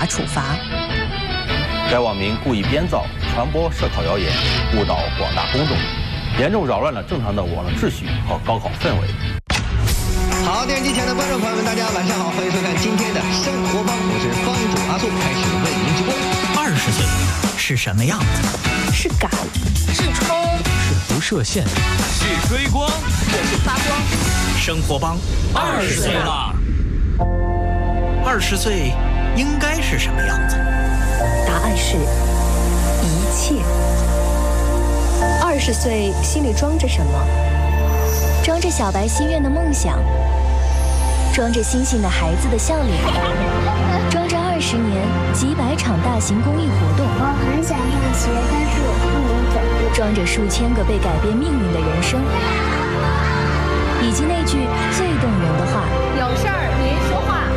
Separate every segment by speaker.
Speaker 1: 法处罚。
Speaker 2: 该网民故意编造、传播涉考谣言，误导广大公众，严重扰乱了正常的网络秩序和高考氛围。
Speaker 3: 好，电视机前的观众朋友们，大家晚上好，欢迎收看今天的生活帮，我是帮主阿素，开始为您直播。
Speaker 4: 20岁是什么样子？
Speaker 1: 是赶，
Speaker 5: 是冲，
Speaker 4: 是不设限，
Speaker 5: 是追光，
Speaker 1: 也是发光。
Speaker 4: 生活帮20岁了，20岁应该是什么样子？
Speaker 1: 答案是一切。20岁心里装着什么？装着小白心愿的梦想，装着星星的孩子的笑脸，装着20年几百场大型公益活动。
Speaker 6: 我很想上学，但是我不能走路。
Speaker 1: 装着数千个被改变命运的人生，以及那句最动人的话：
Speaker 7: 有事儿您说话。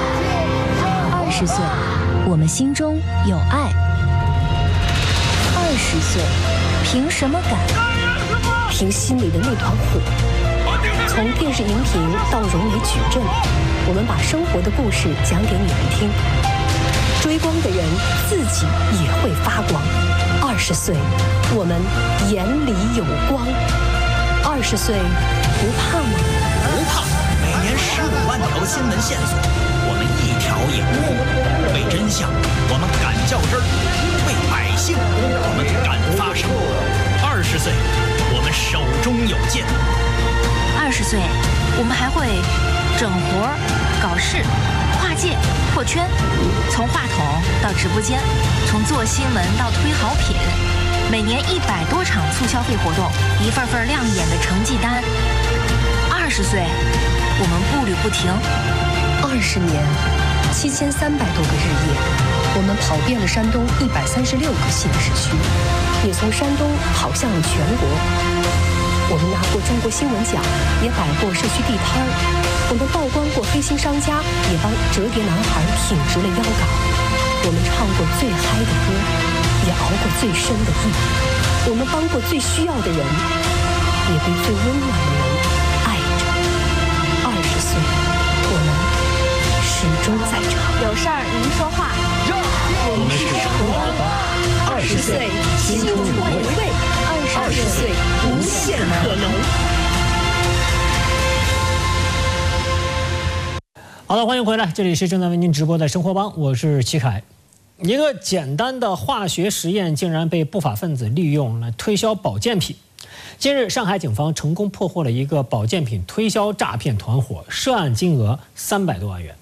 Speaker 1: 20岁，我们心中有爱。20岁，凭什么敢？凭心里的那团火。从电视荧屏到融媒矩阵，我们把生活的故事讲给你们听。追光的人自己也会发光。20岁，我们眼里有光。20岁，不怕吗？
Speaker 4: 不怕，每年15万条新闻线索，我们一条也不误。为真相，我们敢较真儿；为百姓，我们敢发声。20岁，我们手中有剑。
Speaker 7: 20岁，我们还会整活、搞事、跨界、破圈，从话筒到直播间，从做新闻到推好品，每年100多场促消费活动，一份份亮眼的成绩单。20岁，我们步履不停。
Speaker 1: 20年，7300多个日夜，我们跑遍了山东136个县市区，也从山东跑向了全国。我们拿过中国新闻奖，也摆过社区地摊儿；我们曝光过黑心商家，也帮折叠男孩挺直了腰杆；我们唱过最嗨的歌，也熬过最深的夜；我们帮过最需要的人，也被最温暖的人爱着。20岁，我们始终在场。
Speaker 7: 有事儿您说话。
Speaker 1: 我们是生活帮，20岁青春回味，20岁无限可能。
Speaker 8: 好的，欢迎回来，这里是正在为您直播的生活帮，我是齐凯。一个简单的化学实验竟然被不法分子利用来推销保健品。近日，上海警方成功破获了一个保健品推销诈骗团伙，涉案金额300多万元。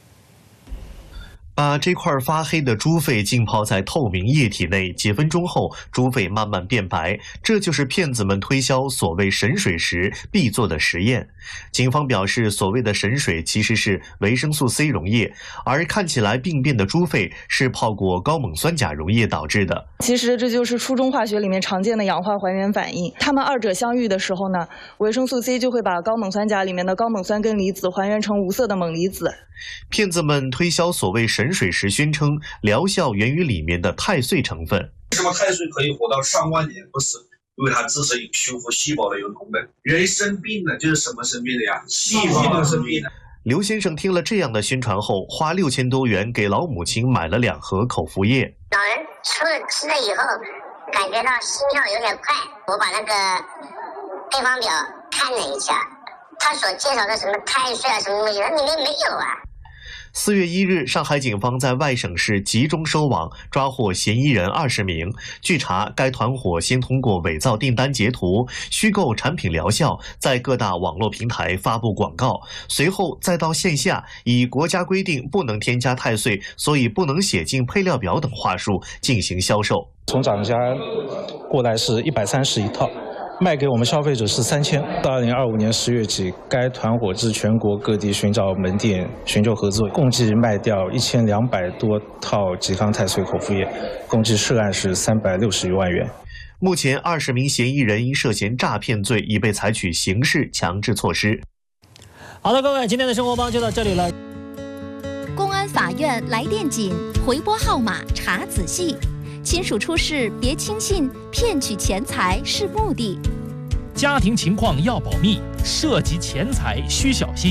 Speaker 9: 把这块发黑的猪肺浸泡在透明液体内，几分钟后，猪肺慢慢变白，这就是骗子们推销所谓神水时必做的实验。警方表示，所谓的神水其实是维生素 C 溶液，而看起来病变的猪肺是泡过高锰酸钾溶液导致的。
Speaker 10: 其实这就是初中化学里面常见的氧化还原反应，它们二者相遇的时候呢，维生素 C 就会把高锰酸钾里面的高锰酸根离子还原成无色的锰离子。
Speaker 9: 骗子们推销所谓神水时宣称疗效源于里面的肽岁成分。
Speaker 11: 为什么肽岁可以活到上万年？不是因为它自身有修复细胞的一个功能。人生病了就是什么生病的呀？细胞生病了。
Speaker 9: 刘先生听了这样的宣传后，花6000多元给老母亲买了2盒口服液。
Speaker 6: 老人吃了以后，感觉到心跳有点快，我把那个配方表看了一下，他所介绍的什么肽岁啊什么东西，那里面没有啊。
Speaker 9: 4月1日，上海警方在外省市集中收网，抓获嫌疑人20名。据查，该团伙先通过伪造订单截图、虚构产品疗效，在各大网络平台发布广告，随后再到线下以国家规定不能添加肽岁，所以不能写进配料表等话术进行销售。
Speaker 12: 从厂家过来是131套。卖给我们消费者是3000。到2025年10月起，该团伙至全国各地寻找门店，寻求合作，共计卖掉1200多套吉康肽岁口服液，共计涉案是360余万元。
Speaker 9: 目前20名嫌疑人因涉嫌诈骗罪已被采取刑事强制措施。
Speaker 8: 好的，各位，今天的生活帮就到这里了。
Speaker 13: 公安法院来电紧，回拨号码查仔细。亲属出事别轻信，骗取钱财是目的。
Speaker 14: 家庭情况要保密，涉及钱财需小心。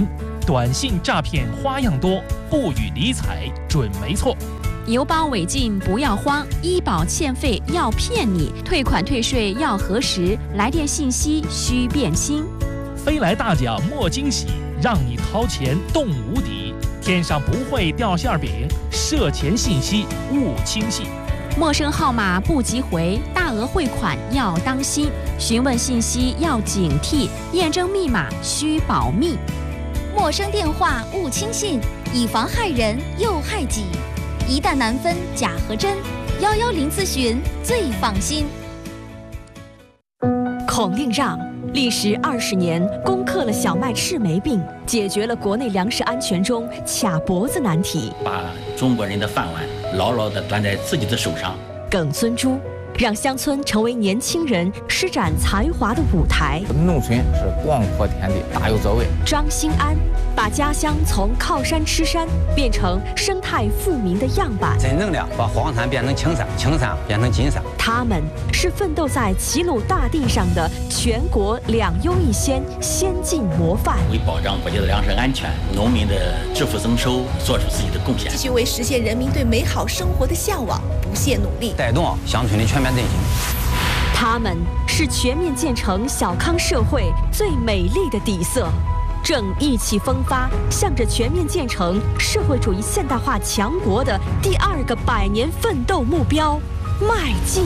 Speaker 5: 短信诈骗花样多，不予理睬准没错。
Speaker 14: 邮包违禁不要慌，医保欠费要骗你，退款退税要核实，来电信息需辨清。
Speaker 5: 飞来大奖莫惊喜，让你掏钱动无敌，天上不会掉馅饼，涉钱信息勿轻信。
Speaker 14: 陌生号码不急回，大额汇款要当心，询问信息要警惕，验证密码需保密。
Speaker 13: 陌生电话勿轻信，以防害人又害己。一旦难分假和真，110咨询最放心。
Speaker 15: 孔令让历时20年，攻克了小麦赤霉病，解决了国内粮食安全中卡脖子难题，
Speaker 16: 把中国人的饭碗牢牢地端在自己的手上。
Speaker 15: 耿尊珠让乡村成为年轻人施展才华的舞台。
Speaker 17: 农村是广阔天地，大有作为。
Speaker 15: 张兴安把家乡从靠山吃山变成生态富民的样板，
Speaker 17: 真正的把黄山变成青山，青山变成金山。
Speaker 15: 他们是奋斗在齐鲁大地上的全国2优1先先进模范，
Speaker 16: 为保障国家的粮食安全、农民的致富增收做出自己的贡献，
Speaker 18: 继续为实现人民对美好生活的向往不懈努力，
Speaker 17: 带动乡村的全面振兴。
Speaker 15: 他们是全面建成小康社会最美丽的底色，正意气风发，向着全面建成社会主义现代化强国的第2个100年奋斗目标迈进。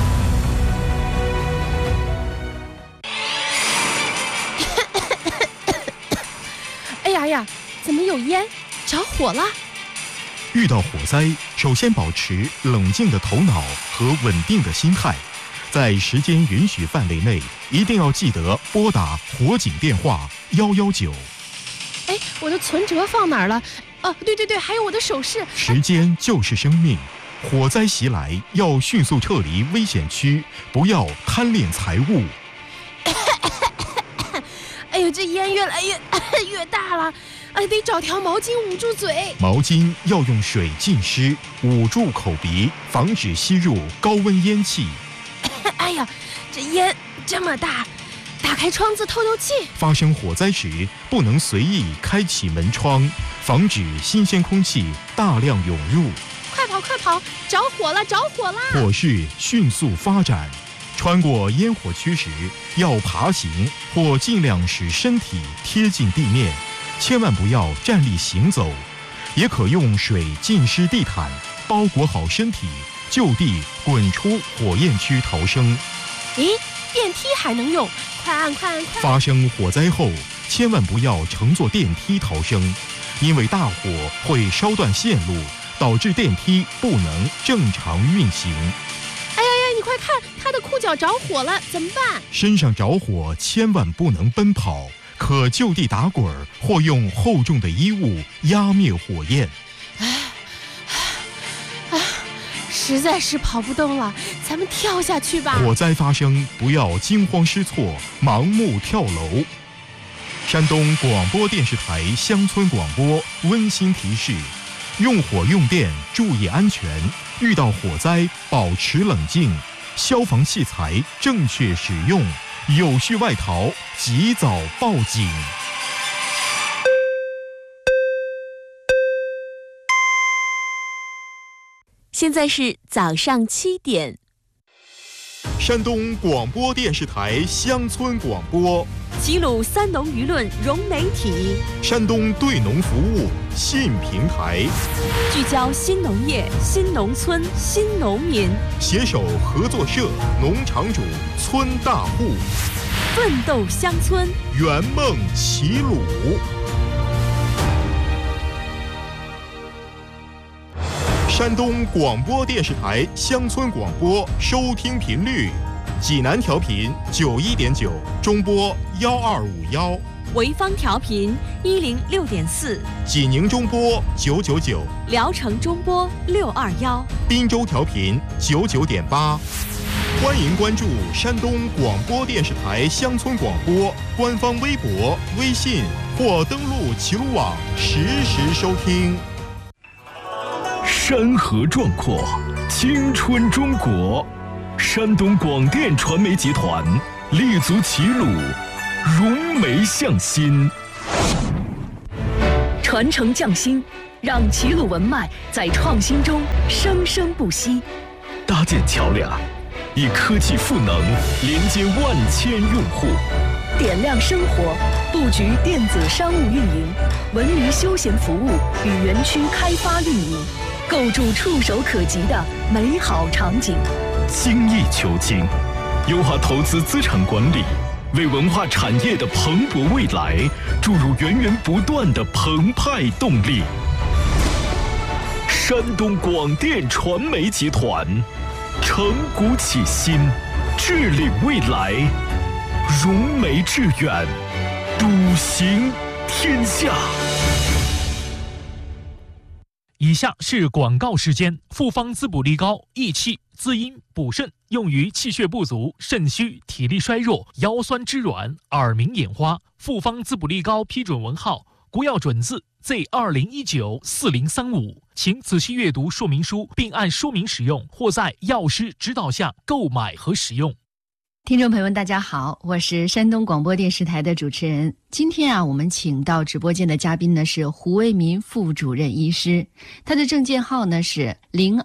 Speaker 19: 哎呀，怎么有烟？着火了！
Speaker 20: 遇到火灾，首先保持冷静的头脑和稳定的心态，在时间允许范围内，一定要记得拨打火警电话119。
Speaker 19: 哎，我的存折放哪儿了？哦，对，还有我的首饰。
Speaker 20: 时间就是生命，火灾袭来要迅速撤离危险区，不要贪恋财物。
Speaker 19: 哎呦，这烟越来越大了，哎，得找条毛巾捂住嘴。
Speaker 20: 毛巾要用水浸湿，捂住口鼻，防止吸入高温烟气。
Speaker 19: 哎呀，这烟这么大，打开窗子透气。
Speaker 20: 发生火灾时，不能随意开启门窗，防止新鲜空气大量涌入。
Speaker 19: 快跑！着火了！
Speaker 20: 火势迅速发展。穿过烟火区时，要爬行或尽量使身体贴近地面，千万不要站立行走。也可用水浸湿地毯，包裹好身体，就地滚出火焰区逃生。
Speaker 19: 咦，电梯还能用？快按！
Speaker 20: 发生火灾后，千万不要乘坐电梯逃生，因为大火会烧断线路，导致电梯不能正常运行。
Speaker 19: 你快看，他的裤脚着火了，怎么办？
Speaker 20: 身上着火千万不能奔跑，可就地打滚或用厚重的衣物压灭火焰。
Speaker 19: 实在是跑不动了，咱们跳下去吧。
Speaker 20: 火灾发生，不要惊慌失措，盲目跳楼。山东广播电视台乡村广播温馨提示：用火用电注意安全，遇到火灾保持冷静，消防器材正确使用，有序外逃及早报警。
Speaker 15: 现在是早上7点。
Speaker 20: 山东广播电视台乡村广播，
Speaker 15: 齐鲁三农舆论融媒体，
Speaker 20: 山东对农服务信平台，
Speaker 15: 聚焦新农业、新农村、新农民，
Speaker 20: 携手合作社、农场主、村大户，
Speaker 15: 奋斗乡村，
Speaker 20: 圆梦齐鲁。山东广播电视台乡村广播收听频率：济南调频91.9，中波1251；
Speaker 15: 潍坊调频106.4，
Speaker 20: 济宁中波999，
Speaker 15: 聊城中波621，
Speaker 20: 滨州调频99.8。欢迎关注山东广播电视台乡村广播官方微博、微信，或登录齐鲁网实时收听。
Speaker 5: 山河壮阔，青春中国。山东广电传媒集团立足齐鲁，融媒向心。
Speaker 15: 传承匠心，让齐鲁文脉在创新中生生不息。
Speaker 21: 搭建桥梁，以科技赋能连接万千用户。
Speaker 15: 点亮生活，布局电子商务运营、文娱休闲服务与园区开发运营，构筑触手可及的美好场景。
Speaker 21: 精益求精，优化投资资产管理，为文化产业的蓬勃未来注入源源不断的澎湃动力。山东广电传媒集团，承古启新，治理未来，融媒致远，笃行天下。
Speaker 5: 以下是广告时间。复方滋补力膏，益气滋阴补肾，用于气血不足、肾虚、体力衰弱、腰酸肢软、耳鸣眼花。复方滋补力膏批准文号，国药准字 Z20194035，请仔细阅读说明书，并按说明使用，或在药师指导下购买和使用。
Speaker 22: 听众朋友们，大家好，我是山东广播电视台的主持人。今天我们请到直播间的嘉宾呢是胡为民副主任医师，他的证件号呢是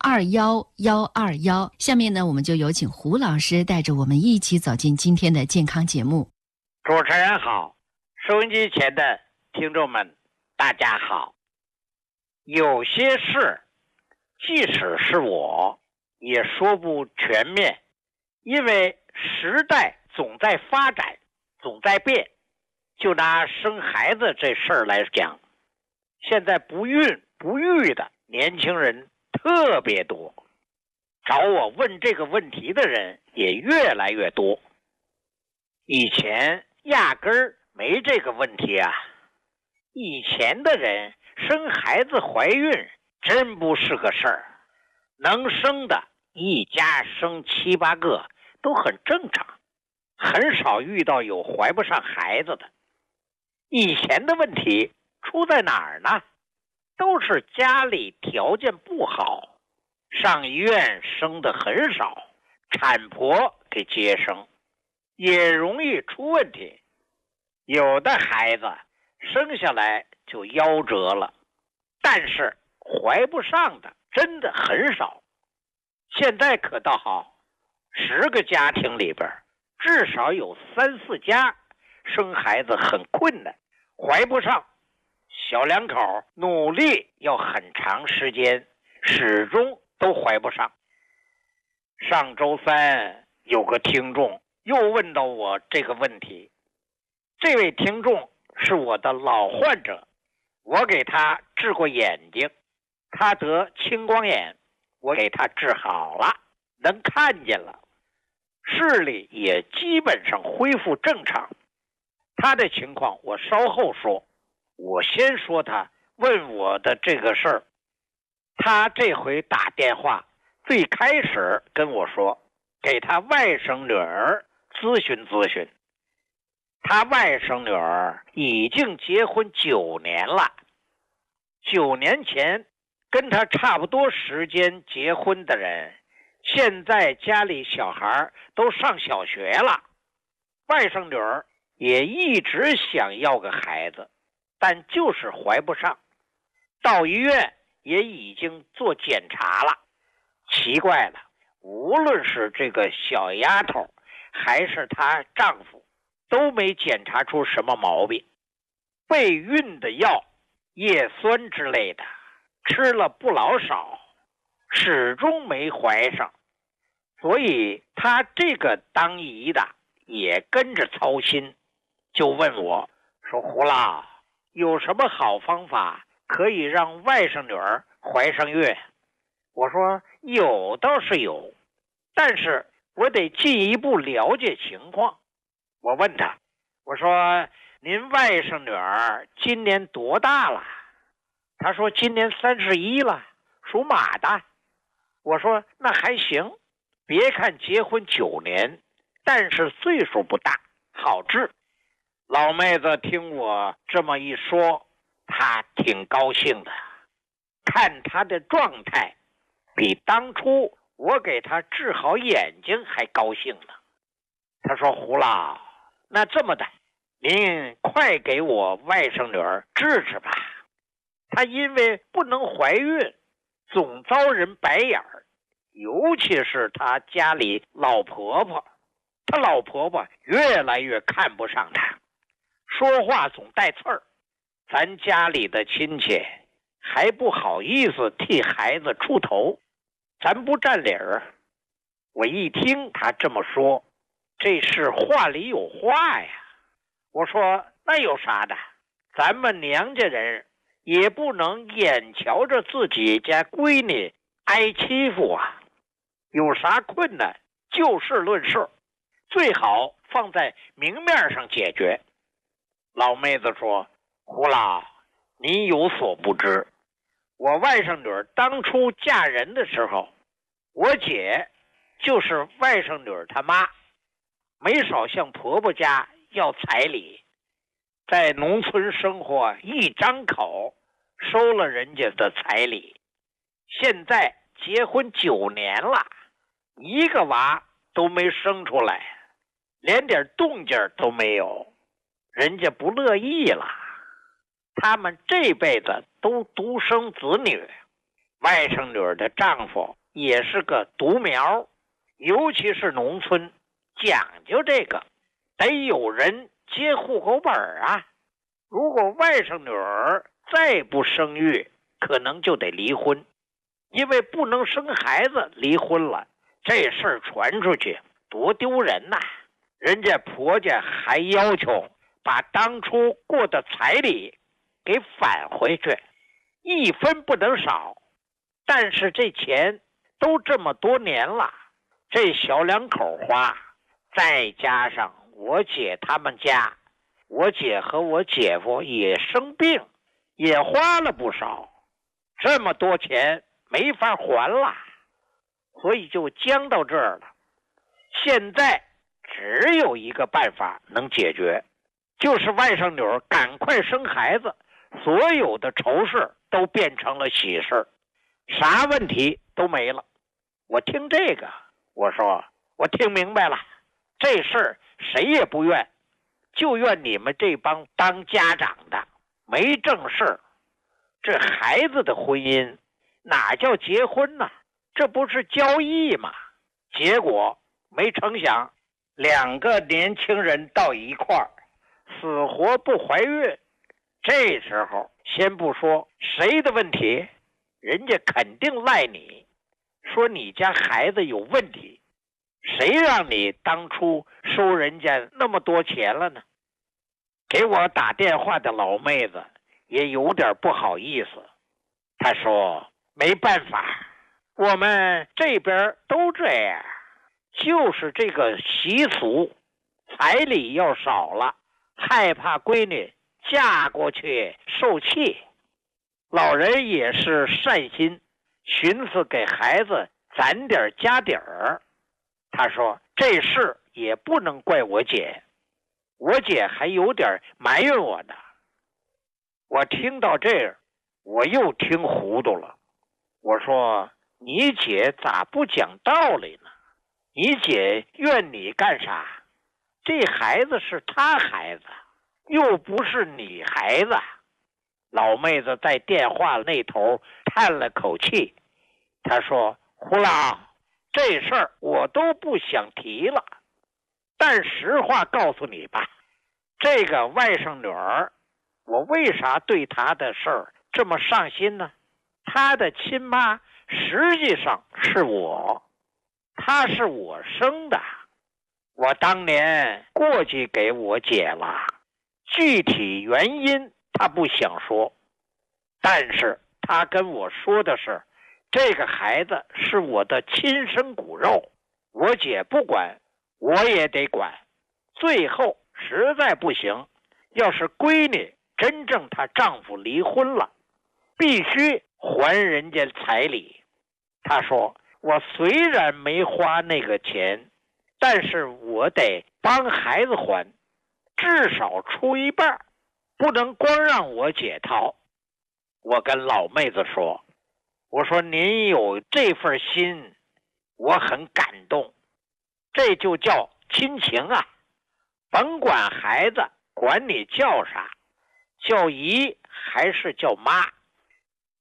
Speaker 22: 021121。下面呢，我们就有请胡老师带着我们一起走进今天的健康节目。
Speaker 23: 主持人好，收音机前的听众们，大家好。有些事，即使是我，也说不全面，因为时代总在发展，总在变。就拿生孩子这事儿来讲，现在不孕不育的年轻人特别多，找我问这个问题的人也越来越多。以前压根儿没这个问题啊，以前的人生孩子怀孕真不是个事儿，能生的一家生7、8个都很正常，很少遇到有怀不上孩子的。以前的问题出在哪儿呢？都是家里条件不好，上医院生的很少，产婆给接生，也容易出问题。有的孩子生下来就夭折了，但是怀不上的真的很少。现在可倒好，10个家庭里边至少有3、4家生孩子很困难，怀不上。小两口努力要很长时间，始终都怀不上。上周三有个听众又问到我这个问题，这位听众是我的老患者，我给他治过眼睛，他得青光眼，我给他治好了，能看见了，视力也基本上恢复正常。他的情况我稍后说，我先说他问我的这个事儿。他这回打电话最开始跟我说，给他外甥女儿咨询咨询。他外甥女儿已经结婚9年了，9年前跟他差不多时间结婚的人，现在家里小孩都上小学了。外甥女儿也一直想要个孩子，但就是怀不上，到医院也已经做检查了。奇怪了，无论是这个小丫头还是她丈夫，都没检查出什么毛病。备孕的药、叶酸之类的吃了不老少，始终没怀上。所以她这个当姨的也跟着操心，就问我说，胡老，有什么好方法可以让外甥女儿怀上孕？我说有倒是有，但是我得进一步了解情况。我问他，我说您外甥女儿今年多大了？他说今年31了，属马的。我说那还行，别看结婚9年，但是岁数不大，好治。老妹子听我这么一说，她挺高兴的，看她的状态比当初我给她治好眼睛还高兴呢。她说，胡老，那这么的，您快给我外甥女儿治治吧。 她因为不能怀孕，总遭人白眼儿，尤其是她家里老婆婆，她老婆婆越来越看不上她，说话总带刺儿。咱家里的亲戚还不好意思替孩子出头，咱不占理儿。我一听她这么说，这是话里有话呀。我说那有啥的，咱们娘家人也不能眼瞧着自己家闺女挨欺负啊，有啥困难就事论事，最好放在明面上解决。老妹子说，胡老，你有所不知，我外甥女当初嫁人的时候，我姐就是外甥女她妈，没少向婆婆家要彩礼，在农村生活一张口收了人家的彩礼，现在结婚9年了，一个娃都没生出来，连点动静都没有，人家不乐意了。他们这辈子都独生子女，外甥女的丈夫也是个独苗，尤其是农村讲究这个，得有人接户口本啊。如果外甥女儿再不生育，可能就得离婚，因为不能生孩子离婚了，这事儿传出去多丢人呐。人家婆家还要求把当初过的彩礼给返回去，1分不能少。但是这钱都这么多年了，这小两口花，再加上我姐他们家，我姐和我姐夫也生病，也花了不少，这么多钱没法还了，所以就僵到这儿了。现在只有一个办法能解决，就是外甥女赶快生孩子，所有的愁事都变成了喜事，啥问题都没了。我听这个，我说我听明白了，这事儿谁也不愿，就怨你们这帮当家长的没正事。这孩子的婚姻哪叫结婚呢？这不是交易吗？结果没成想2个年轻人到一块儿，死活不怀孕。这时候先不说谁的问题，人家肯定赖你，说你家孩子有问题，谁让你当初收人家那么多钱了呢？给我打电话的老妹子也有点不好意思，她说没办法，我们这边都这样，就是这个习俗，彩礼要少了，害怕闺女嫁过去受气。老人也是善心，寻思给孩子攒点家底儿。他说这事也不能怪我姐，我姐还有点埋怨我呢。我听到这儿，我又听糊涂了。我说你姐咋不讲道理呢？你姐怨你干啥？这孩子是她孩子，又不是你孩子。老妹子在电话那头叹了口气，她说胡老，这事儿我都不想提了，但实话告诉你吧，这个外甥女儿，我为啥对她的事儿这么上心呢？她的亲妈实际上是我，她是我生的，我当年过继给我姐了，具体原因她不想说，但是她跟我说的是，这个孩子是我的亲生骨肉，我姐不管，我也得管。最后实在不行，要是闺女真正她丈夫离婚了，必须还人家彩礼。她说我虽然没花那个钱，但是我得帮孩子还，至少出一半，不能光让我姐掏。我跟老妹子说，我说您有这份心，我很感动，这就叫亲情啊。甭管孩子管你叫啥，叫姨还是叫妈，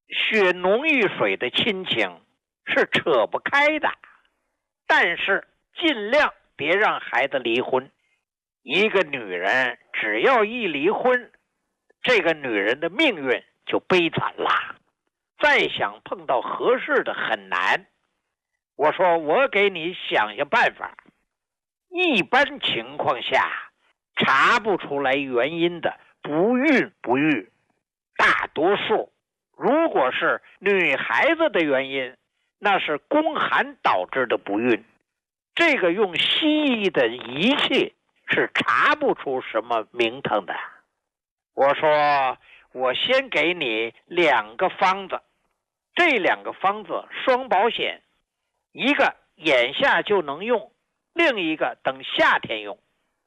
Speaker 23: 血浓于水的亲情是扯不开的，但是尽量别让孩子离婚。一个女人只要一离婚，这个女人的命运就悲惨了，再想碰到合适的很难。我说我给你想想办法。一般情况下查不出来原因的不孕不育，大多数如果是女孩子的原因，那是宫寒导致的不孕，这个用西医的仪器是查不出什么名堂的。我说我先给你2个方子，这2个方子双保险，一个眼下就能用，另一个等夏天用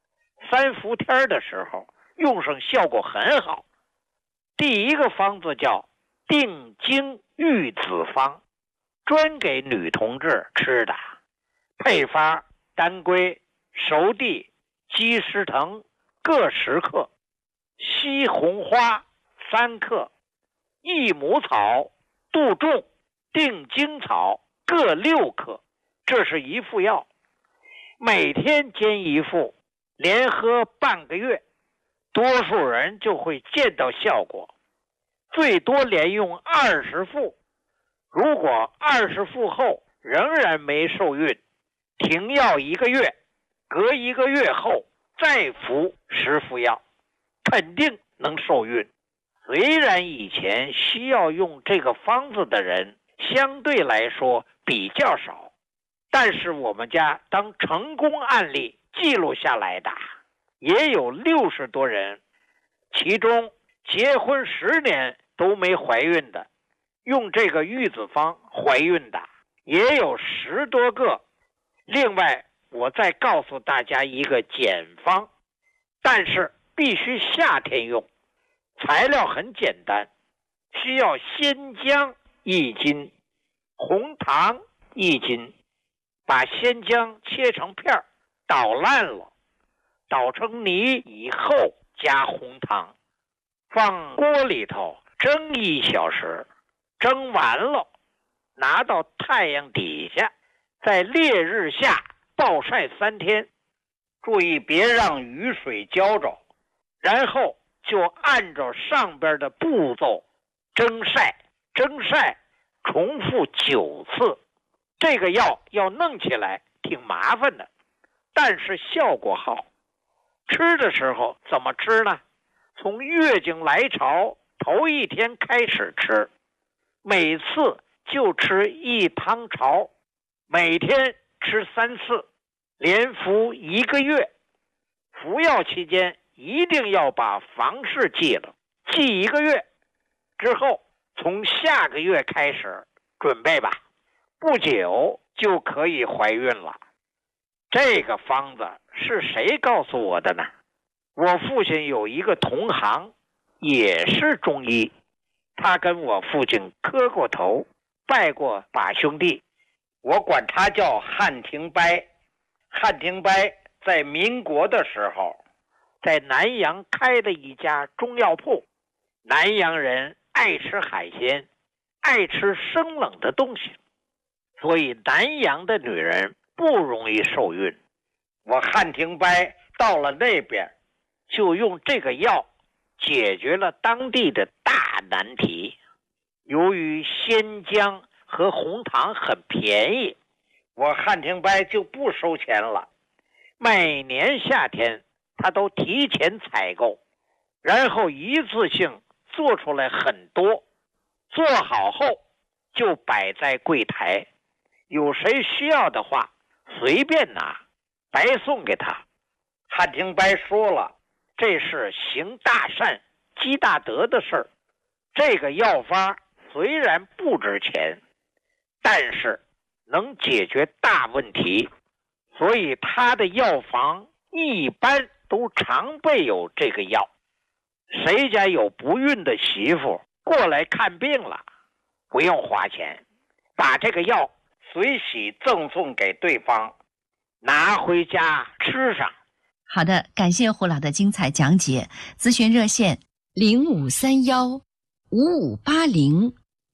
Speaker 23: ，3伏天的时候用上效果很好。第一个方子叫定经育子方，专给女同志吃的，配方当归、熟地、鸡丝藤各10克，西红花3克，益母草、杜仲、定经草各6克，这是一副药，每天煎一副，连喝半个月，多数人就会见到效果。最多连用20副，如果20副后仍然没受孕，停药1个月，隔1个月后再服10副药，肯定能受孕。虽然以前需要用这个方子的人相对来说比较少，但是我们家当成功案例记录下来的也有60多人，其中结婚10年都没怀孕的，用这个育子方怀孕的也有10多个。另外我再告诉大家一个减方，但是必须夏天用，材料很简单，需要鲜姜1斤，红糖1斤，把鲜姜切成片，捣烂了，捣成泥以后加红糖，放锅里头蒸1小时，蒸完了拿到太阳底下，在烈日下暴晒3天，注意别让雨水浇着，然后就按照上边的步骤蒸晒，重复9次。这个药要弄起来挺麻烦的，但是效果好。吃的时候怎么吃呢？从月经来潮头1天开始吃，每次就吃1汤勺，每天吃3次，连服1个月。服药期间一定要把房事记了，记1个月之后，从下个月开始准备吧，不久就可以怀孕了。这个方子是谁告诉我的呢？我父亲有一个同行，也是中医，他跟我父亲磕过头，拜过把兄弟，我管他叫汉廷伯。汉廷伯在民国的时候在南阳开了一家中药铺。南阳人爱吃海鲜，爱吃生冷的东西，所以南阳的女人不容易受孕。我汉廷伯到了那边，就用这个药解决了当地的大难题。由于鲜姜和红糖很便宜，我汉廷伯就不收钱了，每年夏天他都提前采购，然后一次性做出来很多，做好后就摆在柜台，有谁需要的话随便拿，白送给他。汉廷伯说了，这是行大善积大德的事儿。这个药方虽然不值钱，但是能解决大问题，所以他的药房一般都常备有这个药。谁家有不孕的媳妇过来看病了，不用花钱，把这个药随喜赠送给对方，拿回家吃上。
Speaker 22: 好的，感谢胡老的精彩讲解。咨询热线05315580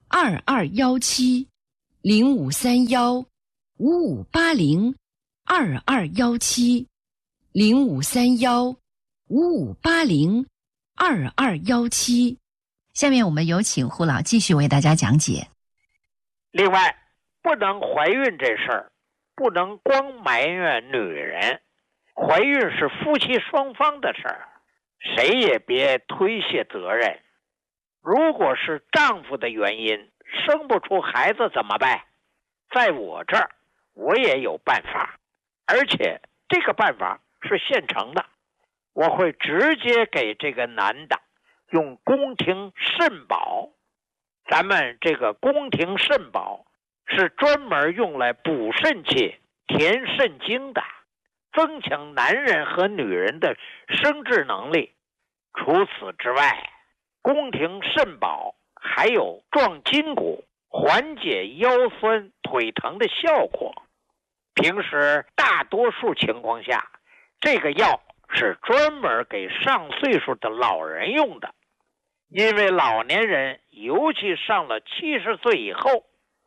Speaker 22: ，05315580，2217，05315580，2217。下面我们有请胡老继续为大家讲解。
Speaker 23: 另外，不能怀孕这事儿，不能光埋怨女人，怀孕是夫妻双方的事儿，谁也别推卸责任。如果是丈夫的原因生不出孩子怎么办？在我这儿我也有办法，而且这个办法是现成的，我会直接给这个男的用宫廷肾宝。咱们这个宫廷肾宝是专门用来补肾气、填肾精的，增强男人和女人的生殖能力。除此之外，宫廷肾宝还有壮筋骨、缓解腰酸腿疼的效果。平时大多数情况下，这个药是专门给上岁数的老人用的，因为老年人尤其上了70岁以后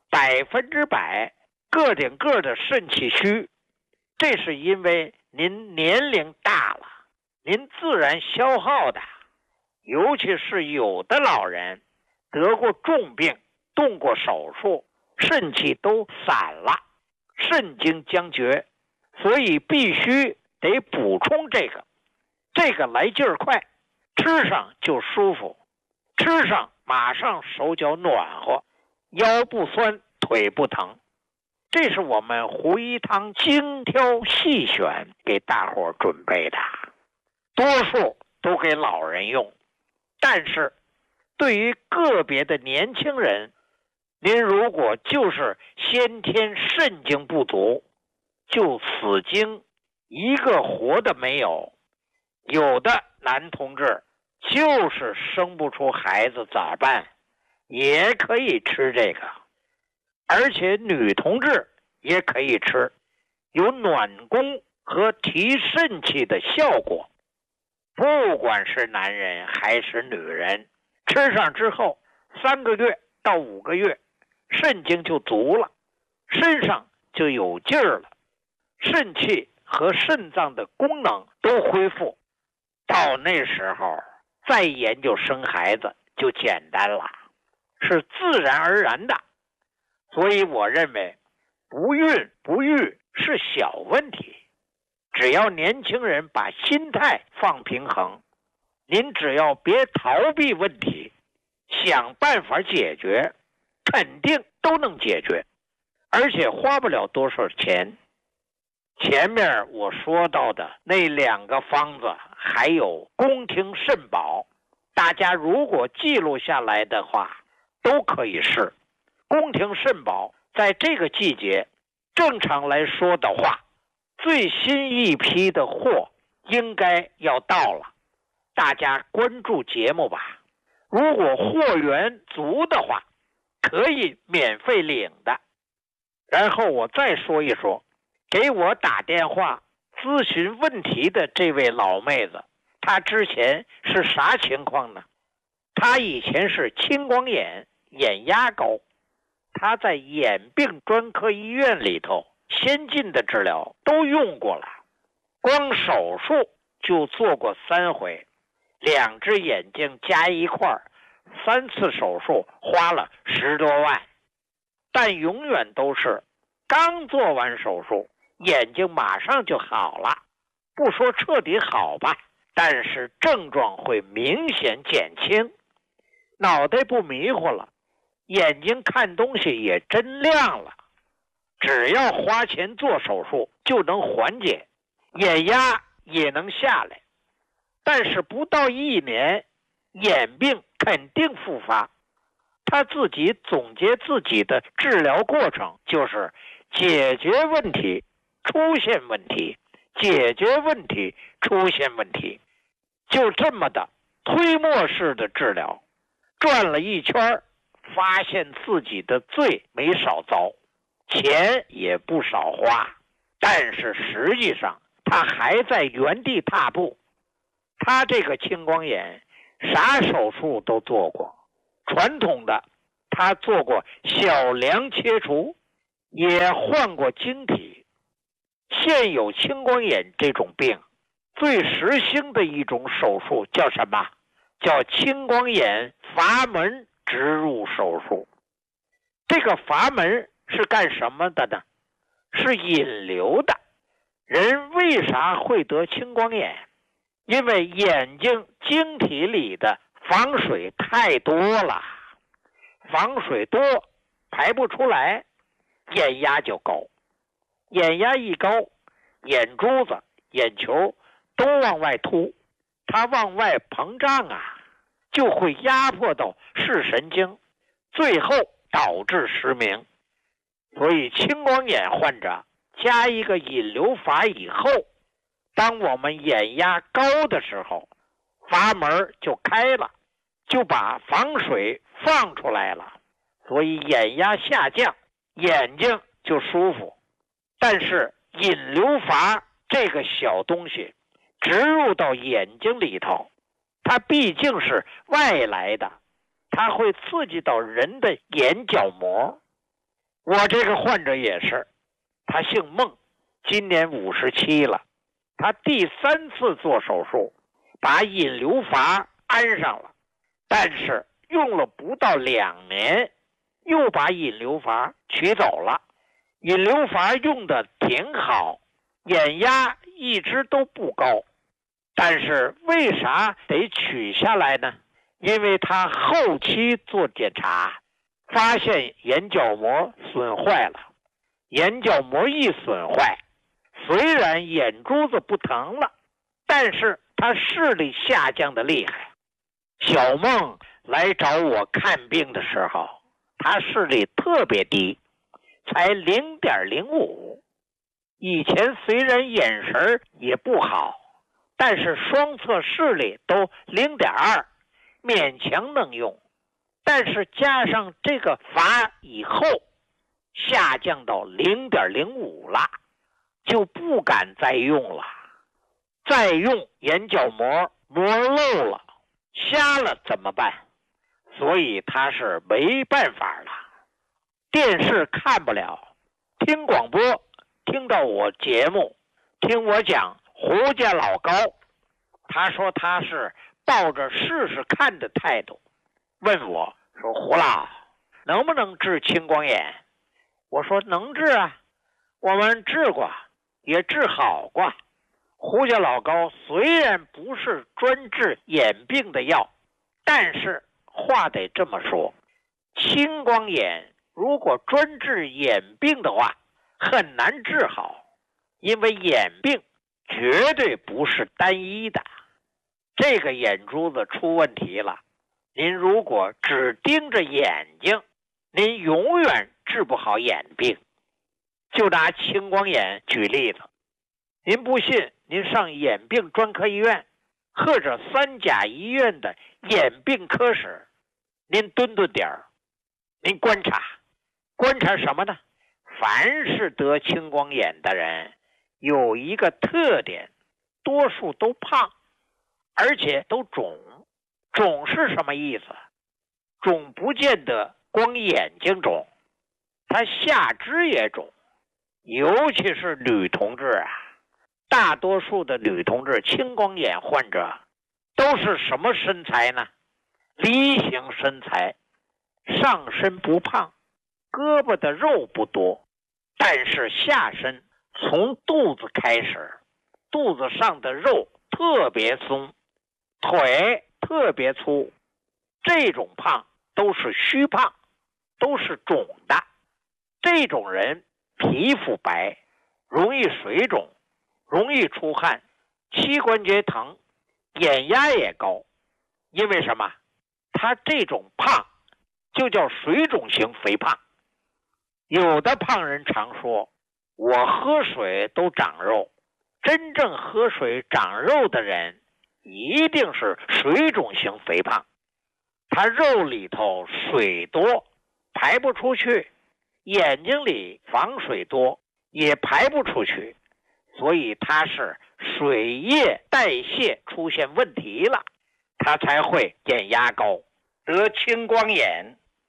Speaker 23: ，100%个顶个的肾气虚，这是因为您年龄大了，您自然消耗的。尤其是有的老人得过重病，动过手术，肾气都散了，肾精将绝，所以必须得补充这个来劲儿快，吃上就舒服，吃上马上手脚暖和，腰不酸腿不疼。这是我们胡一汤精挑细选给大伙儿准备的，多数都给老人用。但是对于个别的年轻人，您如果就是先天肾精不足，就死精一个活的没有。有的男同志就是生不出孩子咋办？也可以吃这个，而且女同志也可以吃，有暖宫和提肾气的效果。不管是男人还是女人，吃上之后3个月到5个月，肾精就足了，身上就有劲儿了，肾气和肾脏的功能都恢复。到那时候再研究生孩子就简单了，是自然而然的。所以我认为不孕不育是小问题，只要年轻人把心态放平衡，您只要别逃避问题，想办法解决，肯定都能解决，而且花不了多少钱。前面我说到的那2个方子还有宫廷肾宝，大家如果记录下来的话都可以试。宫廷肾宝在这个季节，正常来说的话，最新一批的货应该要到了，大家关注节目吧。如果货源足的话，可以免费领的。然后我再说一说给我打电话咨询问题的这位老妹子，她之前是啥情况呢？她以前是青光眼、眼压高，她在眼病专科医院里头先进的治疗都用过了，光手术就做过3回，2只眼睛加一块，3次手术花了10多万，但永远都是刚做完手术眼睛马上就好了，不说彻底好吧，但是症状会明显减轻，脑袋不迷糊了，眼睛看东西也真亮了。只要花钱做手术就能缓解，眼压也能下来，但是不到1年眼病肯定复发。他自己总结自己的治疗过程，就是解决问题出现问题，解决问题出现问题，就这么的推磨式的治疗，转了一圈，发现自己的罪没少遭，钱也不少花，但是实际上他还在原地踏步。他这个青光眼啥手术都做过，传统的他做过小梁切除，也换过晶体。现有青光眼这种病，最时兴的一种手术叫什么？叫青光眼阀门植入手术。这个阀门是干什么的呢？是引流的。人为啥会得青光眼？因为眼睛晶体里的房水太多了，房水多排不出来，眼压就高。眼压一高，眼珠子、眼球都往外凸，它往外膨胀啊，就会压迫到视神经，最后导致失明。所以青光眼患者加一个引流阀以后，当我们眼压高的时候，阀门就开了，就把房水放出来了，所以眼压下降，眼睛就舒服。但是引流阀这个小东西植入到眼睛里头，它毕竟是外来的，它会刺激到人的眼角膜。我这个患者也是，他姓孟，今年57了，他第3次做手术，把引流阀安上了，但是用了不到2年，又把引流阀取走了。引流阀用的挺好，眼压一直都不高，但是为啥得取下来呢？因为他后期做检查，发现眼角膜损坏了。眼角膜一损坏，虽然眼珠子不疼了，但是他视力下降的厉害。小孟来找我看病的时候，他视力特别低，才 0.05。 以前虽然眼神也不好，但是双侧视力都 0.2， 勉强能用。但是加上这个阀以后，下降到 0.05 了，就不敢再用了。再用眼角膜磨漏了，瞎了怎么办？所以他是没办法了。电视看不了，听广播，听到我节目，听我讲胡家老高，他说他是抱着试试看的态度，问我说胡老能不能治青光眼？我说能治啊，我们治过，也治好过。胡家老高虽然不是专治眼病的药，但是话得这么说，青光眼如果专治眼病的话，很难治好，因为眼病绝对不是单一的。这个眼珠子出问题了，您如果只盯着眼睛，您永远治不好眼病。就拿青光眼举例子，您不信，您上眼病专科医院或者3甲医院的眼病科室，您蹲蹲点儿，您观察什么呢？凡是得青光眼的人有一个特点，多数都胖，而且都肿。肿是什么意思？肿不见得光眼睛肿，他下肢也肿。尤其是女同志啊，大多数的女同志青光眼患者都是什么身材呢？梨形身材，上身不胖，胳膊的肉不多，但是下身从肚子开始，肚子上的肉特别松，腿特别粗，这种胖都是虚胖，都是肿的。这种人皮肤白，容易水肿，容易出汗，膝关节疼，眼压也高。因为什么？他这种胖就叫水肿型肥胖。有的胖人常说，我喝水都长肉，真正喝水长肉的人一定是水肿型肥胖。他肉里头水多，排不出去，眼睛里房水多，也排不出去，所以他是水液代谢出现问题了，他才会眼压高，得青光眼。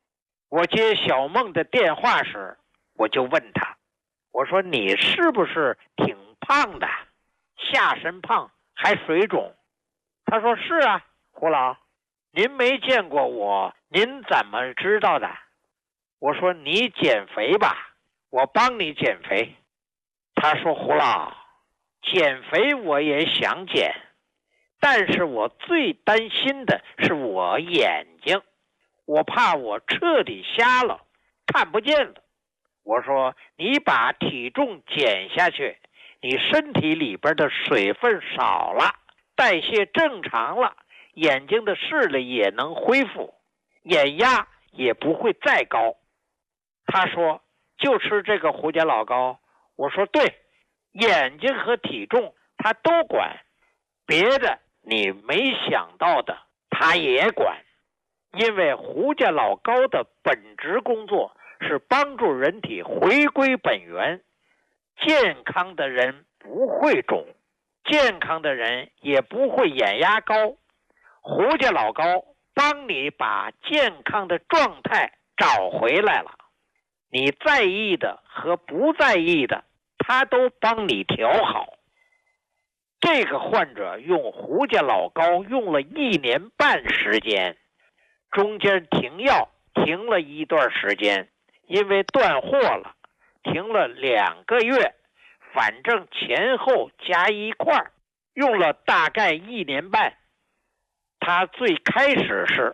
Speaker 23: 我接小孟的电话时，我就问他，我说你是不是挺胖的，下身胖还水肿？他说是啊，胡老，您没见过我，您怎么知道的？我说你减肥吧，我帮你减肥。他说胡老，减肥我也想减，但是我最担心的是我眼睛，我怕我彻底瞎了，看不见了。我说你把体重减下去，你身体里边的水分少了，代谢正常了，眼睛的视力也能恢复，眼压也不会再高。他说就吃这个胡家老膏。我说对，眼睛和体重他都管，别的你没想到的他也管。因为胡家老膏的本职工作是帮助人体回归本源，健康的人不会肿，健康的人也不会眼压高。胡家老膏帮你把健康的状态找回来了，你在意的和不在意的他都帮你调好。这个患者用胡家老膏用了1年半时间，中间停药停了一段时间，因为断货了停了2个月，反正前后加一块用了大概1年半。他最开始是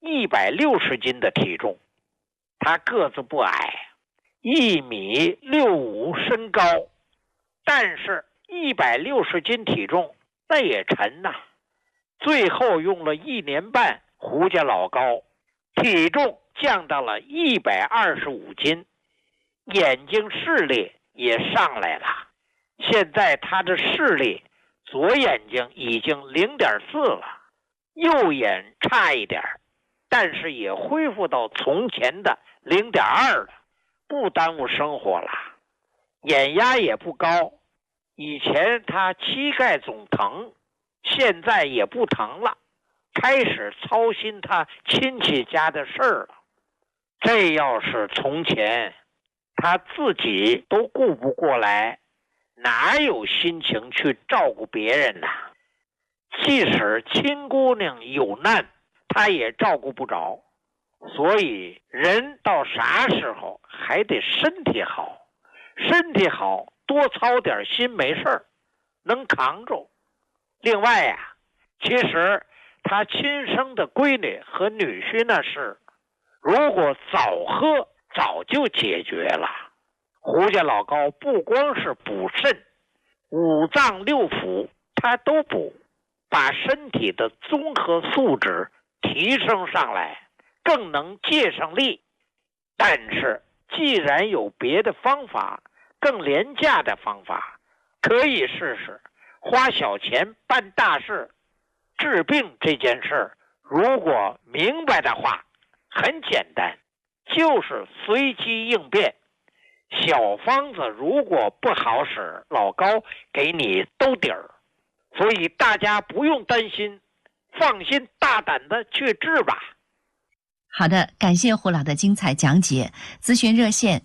Speaker 23: 160斤的体重，他个子不矮，1.65米身高，但是160斤体重那也沉呐。最后用了1年半胡家老膏，体重降到了125斤，眼睛视力也上来了。现在他的视力，左眼睛已经0.4了，右眼差一点，但是也恢复到从前的0.2了，不耽误生活了。眼压也不高，以前他膝盖总疼，现在也不疼了，开始操心他亲戚家的事儿了。这要是从前，他自己都顾不过来，哪有心情去照顾别人呢？即使亲姑娘有难，他也照顾不着。所以人到啥时候还得身体好，身体好多操点心没事儿，能扛住。另外呀，其实他亲生的闺女和女婿那事，如果早喝早就解决了。胡家老膏不光是补肾，5脏6腑他都补，把身体的综合素质提升上来，更能借上力。但是既然有别的方法，更廉价的方法，可以试试花小钱办大事。治病这件事，如果明白的话，很简单，就是随机应变。小方子如果不好使，老膏给你兜底儿。所以大家不用担心，放心大胆的去治吧。
Speaker 22: 好的，感谢胡老的精彩讲解。咨询热线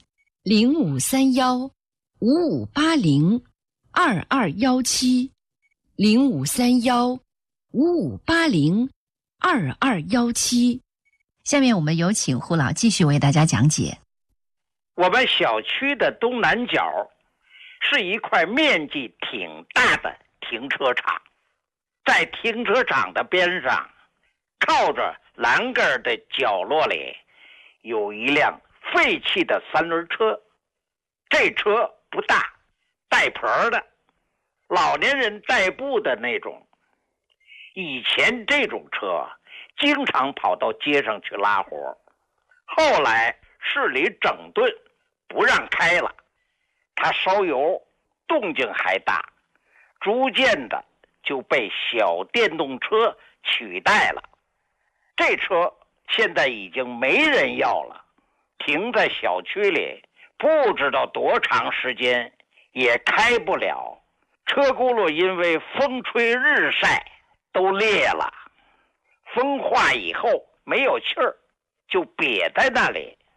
Speaker 22: 0531-5580，0531-5580-2217。下面我们有请胡老继续为大家讲解。
Speaker 23: 我们小区的东南角是一块面积挺大的停车场，在停车场的边上，靠着栏杆的角落里，有一辆废弃的3轮车。这车不大，带棚的，老年人代步的那种。以前这种车经常跑到街上去拉活，后来市里整顿，不让开了。它烧油，动静还大，逐渐的就被小电动车取代了。这车现在已经没人要了，停在小区里不知道多长时间也开不了，车轱辘因为风吹日晒都裂了，风化以后没有气儿，就瘪在那里，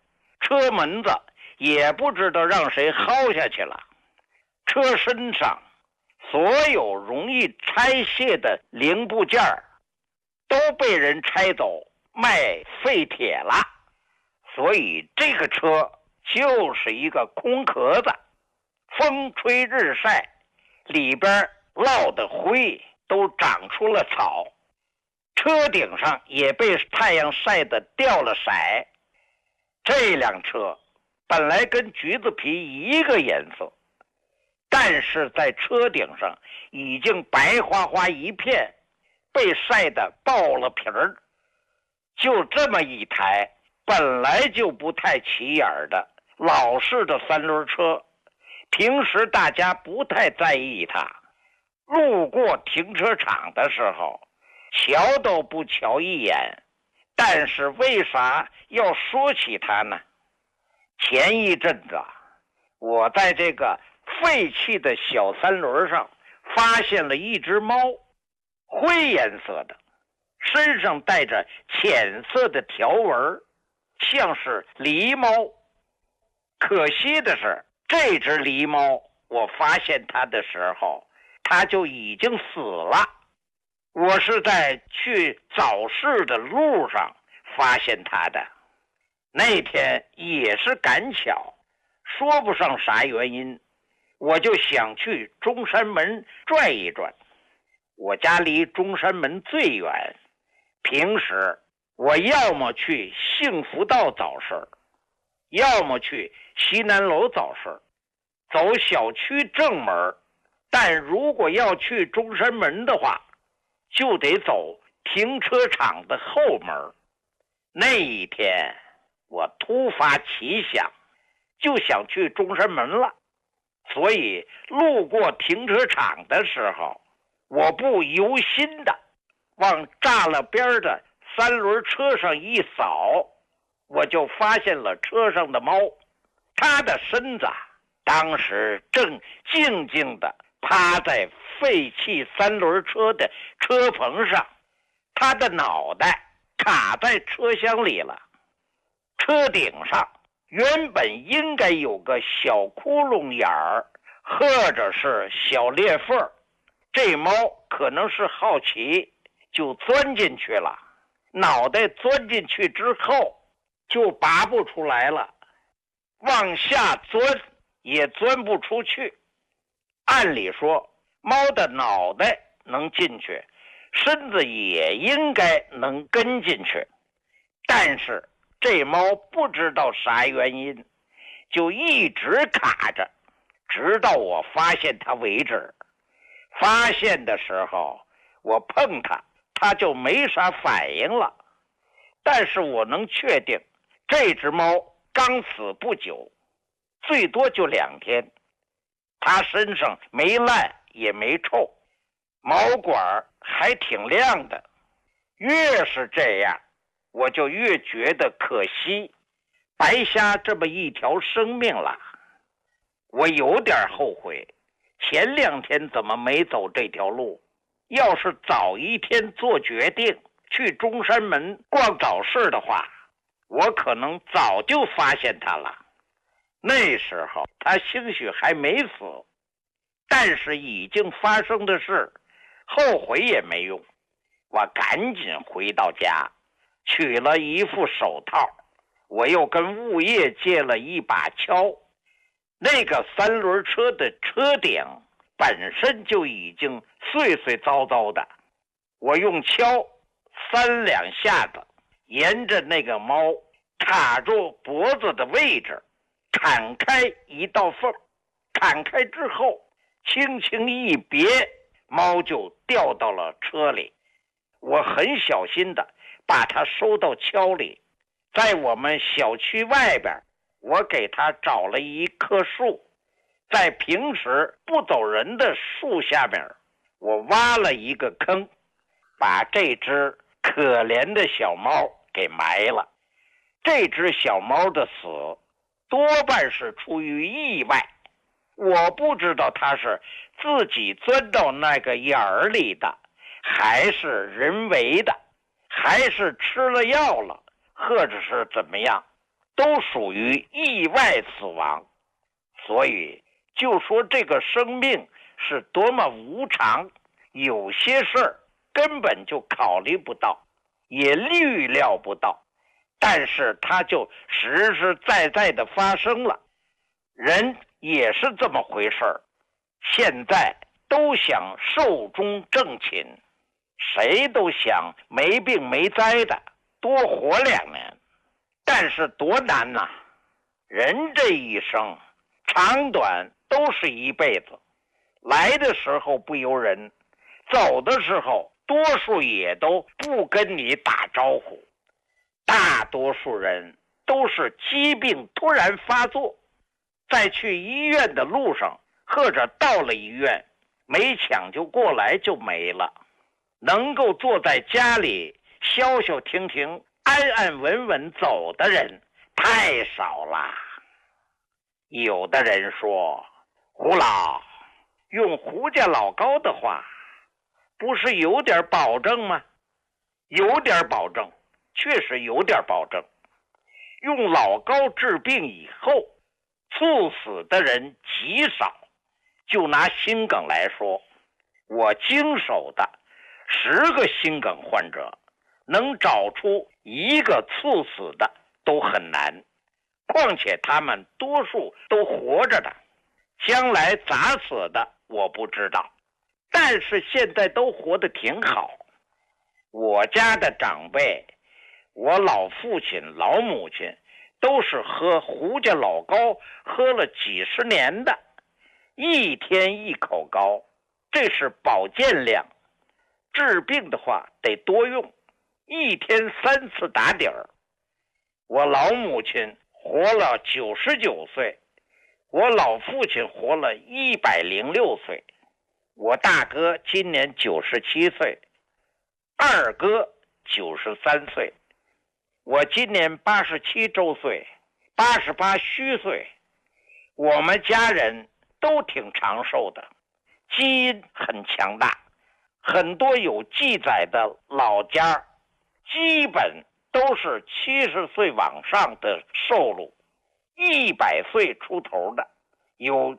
Speaker 23: 车门子也不知道让谁薅下去了，车身上所有容易拆卸的零部件都被人拆走卖废铁了，所以这个车就是一个空壳子，风吹日晒，里边落的灰都长出了草，车顶上也被太阳晒得掉了色。这辆车本来跟橘子皮一个颜色，但是在车顶上已经白花花一片，被晒得爆了皮儿。就这么一台本来就不太起眼的老式的三轮车，平时大家不太在意它，路过停车场的时候瞧都不瞧一眼，但是为啥要说起它呢？前一阵子我在这个废弃的小三轮上发现了一只猫，灰颜色的，身上带着浅色的条纹，像是狸猫。可惜的是，这只狸猫我发现它的时候它就已经死了。我是在去早市的路上发现它的，那天也是赶巧，说不上啥原因，我就想去中山门转一转。我家离中山门最远，平时我要么去幸福道早市，要么去西南楼早市，走小区正门，但如果要去中山门的话，就得走停车场的后门。那一天我突发奇想，就想去中山门了，所以路过停车场的时候，我不由心的往栅栏边的三轮车上一扫，我就发现了车上的猫。它的身子当时正静静的趴在废弃三轮车的车棚上，它的脑袋卡在车厢里了。车顶上原本应该有个小窟窿眼儿，或者是小裂缝，这猫可能是好奇，就钻进去了。脑袋钻进去之后就拔不出来了，往下钻也钻不出去。按理说猫的脑袋能进去，身子也应该能跟进去，但是这猫不知道啥原因就一直卡着，直到我发现它为止。发现的时候我碰它，它就没啥反应了，但是我能确定这只猫刚死不久，最多就2天。它身上没烂也没臭，毛管还挺亮的。越是这样，我就越觉得可惜，白瞎这么一条生命了。我有点后悔，前2天怎么没走这条路？要是早一天做决定去中山门逛早市的话，我可能早就发现它了。那时候它兴许还没死，但是已经发生的事，后悔也没用。我赶紧回到家，取了一副手套，我又跟物业借了一把锹。那个三轮车的车顶本身就已经碎碎糟糟的，我用锹3两下子，沿着那个猫卡住脖子的位置砍开一道缝，砍开之后轻轻一别，猫就掉到了车里。我很小心的把它收到锹里，在我们小区外边，我给它找了一棵树，在平时不走人的树下面，我挖了一个坑，把这只可怜的小猫给埋了。这只小猫的死多半是出于意外，我不知道它是自己钻到那个眼儿里的，还是人为的，还是吃了药了，或者是怎么样。 都属于意外死亡。所以就说这个生命是多么无常，有些事儿根本就考虑不到，也预料不到，但是它就实实在在的发生了。人也是这么回事儿，现在都想寿终正寝，谁都想没病没灾的多活2年，但是多难呐！人这一生长短都是一辈子，来的时候不由人，走的时候多数也都不跟你打招呼。大多数人都是疾病突然发作，在去医院的路上或者到了医院没抢救过来就没了。能够坐在家里消消停停安安稳稳走的人太少了。有的人说，胡老用胡家老高的话，不是有点保证吗？有点保证，确实有点保证。用老高治病以后，猝死的人极少。就拿心梗来说，我经手的10个心梗患者，能找出1个猝死的都很难，况且他们多数都活着的，将来咋死的我不知道，但是现在都活得挺好。我家的长辈，我老父亲老母亲都是喝胡家老高喝了几十年的，一天1口高，这是保健量。治病的话得多用，一天3次打底儿。我老母亲活了99岁，我老父亲活了106岁，我大哥今年97岁，二哥93岁，我今年87周岁，88虚岁。我们家人都挺长寿的，基因很强大，很多有记载的老家基本都是70岁往上的寿禄，100岁出头的有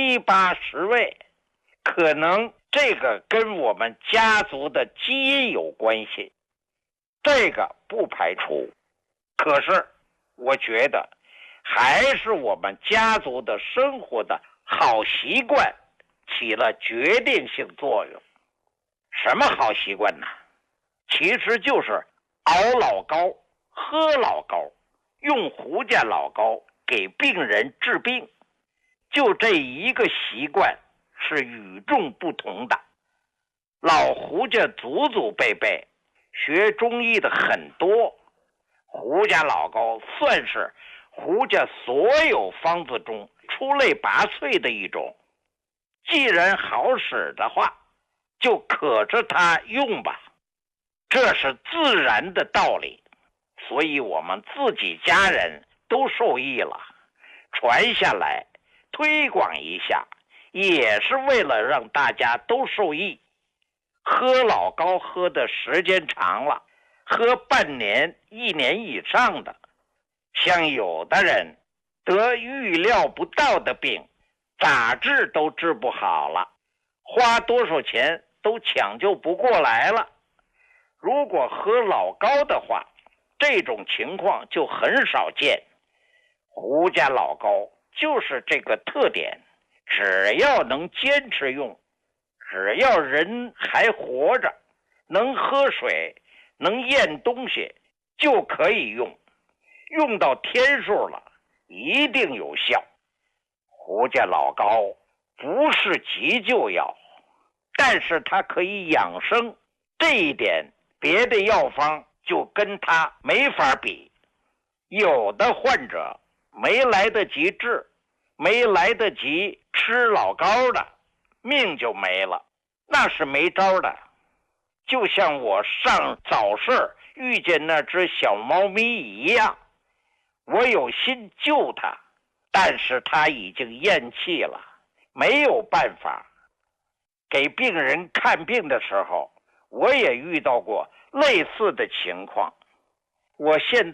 Speaker 23: 70、80位，可能这个跟我们家族的基因有关系，这个不排除。可是我觉得还是我们家族的生活的好习惯起了决定性作用。什么好习惯呢？其实就是熬老高，喝老高，用胡家老高给病人治病。就这一个习惯是与众不同的。老胡家祖祖辈辈学中医的很多，胡家老高算是胡家所有方子中出类拔萃的一种。既然好使的话，就可着它用吧，这是自然的道理。所以我们自己家人都受益了，传下来推广一下，也是为了让大家都受益。喝老高喝的时间长了，喝半年、1年以上的，像有的人得预料不到的病，咋治都治不好了，花多少钱都抢救不过来了。如果喝老高的话，这种情况就很少见。胡家老高就是这个特点，只要能坚持用，只要人还活着，能喝水，能咽东西，就可以用，用到天数了，一定有效。胡家老高不是急救药，但是它可以养生，这一点别的药方就跟它没法比。有的患者没来得及治，没来得及吃老高的，命就没了，那是没招的。就像我上早市遇见那只小猫咪一样，我有心救它，但是它已经咽气了，没有办法。给病人看病的时候，我也遇到过类似的情况。我现在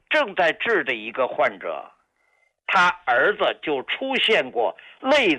Speaker 23: 正在治的一个患者，他儿子就出现过类